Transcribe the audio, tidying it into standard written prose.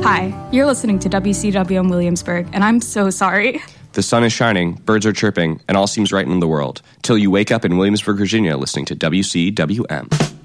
Hi, you're listening to WCW in Williamsburg, and I'm so sorry. The sun is shining, birds are chirping, and all seems right in the world, till you wake up in Williamsburg, Virginia, listening to WCWM.